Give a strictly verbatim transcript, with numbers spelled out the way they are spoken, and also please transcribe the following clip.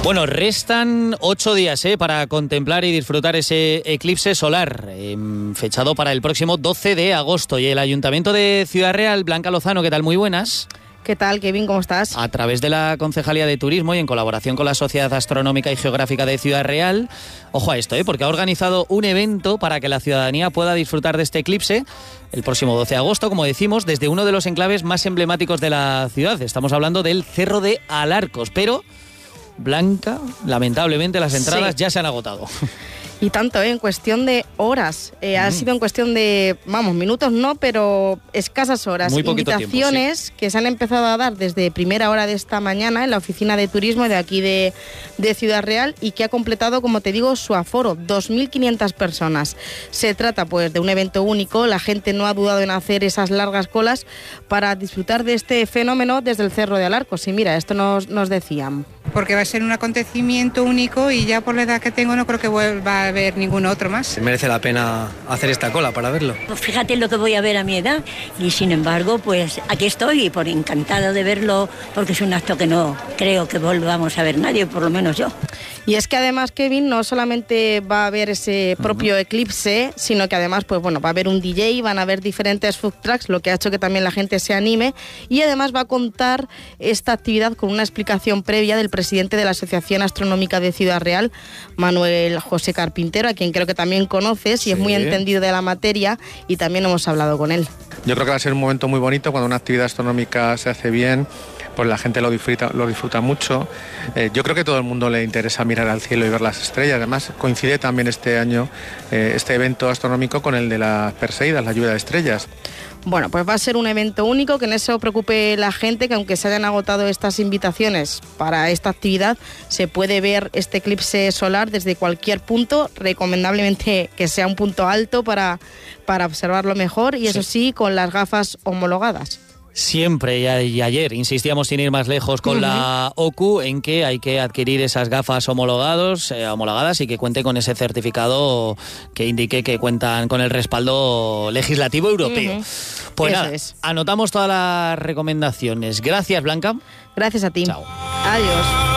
Bueno, restan ocho días ¿eh? para contemplar y disfrutar ese eclipse solar, eh, fechado para el próximo doce de agosto. Y el Ayuntamiento de Ciudad Real, Blanca Lozano, ¿qué tal? Muy buenas. ¿Qué tal, Kevin? ¿Cómo estás? A través de la Concejalía de Turismo y en colaboración con la Sociedad Astronómica y Geográfica de Ciudad Real, ojo a esto, ¿eh? porque ha organizado un evento para que la ciudadanía pueda disfrutar de este eclipse el próximo doce de agosto, como decimos, desde uno de los enclaves más emblemáticos de la ciudad. Estamos hablando del Cerro de Alarcos, pero, Blanca, lamentablemente las entradas sí. ya se han agotado. Y tanto, ¿eh? en cuestión de horas. Eh, mm. Ha sido en cuestión de, vamos, minutos no, pero escasas horas. Muy poquito Invitaciones tiempo, sí. que se han empezado a dar desde primera hora de esta mañana en la oficina de turismo de aquí de, de Ciudad Real y que ha completado, como te digo, su aforo, dos mil quinientas personas. Se trata pues de un evento único, la gente no ha dudado en hacer esas largas colas para disfrutar de este fenómeno desde el Cerro de Alarcos. Y mira, esto nos, nos decían. Porque va a ser un acontecimiento único y ya por la edad que tengo no creo que vuelva a haber ningún otro más. Merece la pena hacer esta cola para verlo. Pues fíjate lo que voy a ver a mi edad y sin embargo pues aquí estoy y por encantado de verlo porque es un acto que no creo que volvamos a ver nadie, por lo menos yo. Y es que además, Kevin, no solamente va a haber ese propio uh-huh. eclipse, sino que además pues bueno, va a haber un D J, van a haber diferentes food trucks, lo que ha hecho que también la gente se anime y además va a contar esta actividad con una explicación previa del presidente de la Asociación Astronómica de Ciudad Real, Manuel José Carpintero, a quien creo que también conoces y sí. es muy entendido de la materia y también hemos hablado con él. Yo creo que va a ser un momento muy bonito cuando una actividad astronómica se hace bien, pues la gente lo disfruta, lo disfruta mucho. Eh, yo creo que a todo el mundo le interesa mirar al cielo y ver las estrellas. Además, coincide también este año eh, este evento astronómico con el de las Perseidas, la lluvia de estrellas. Bueno, pues va a ser un evento único, que en eso preocupe la gente, que aunque se hayan agotado estas invitaciones para esta actividad, se puede ver este eclipse solar desde cualquier punto, recomendablemente que sea un punto alto para, para observarlo mejor y eso sí, sí con las gafas homologadas. Siempre y ayer insistíamos sin ir más lejos con uh-huh. la O C U en que hay que adquirir esas gafas homologados, eh, homologadas y que cuente con ese certificado que indique que cuentan con el respaldo legislativo europeo. Uh-huh. Pues Eso nada, es. anotamos todas las recomendaciones. Gracias, Blanca. Gracias a ti. Chao. Adiós.